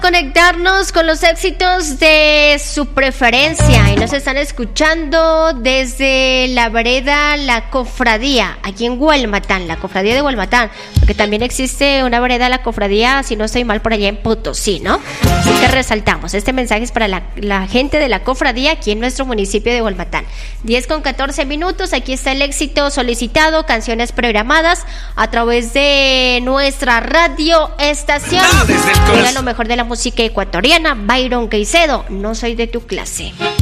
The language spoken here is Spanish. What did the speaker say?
Conectarnos con los éxitos de su preferencia y nos están escuchando desde la vereda La Cofradía, aquí en Hualmatán, la Cofradía de Hualmatán, porque también existe una vereda La Cofradía, si no estoy mal, por allá en Potosí, ¿no? Así que resaltamos, este mensaje es para la gente de La Cofradía aquí en nuestro municipio de Hualmatán. 10:14, aquí está el éxito solicitado, canciones programadas a través de nuestra radio estación. Llega lo mejor de la música ecuatoriana, Byron Caicedo, No soy de tu clase.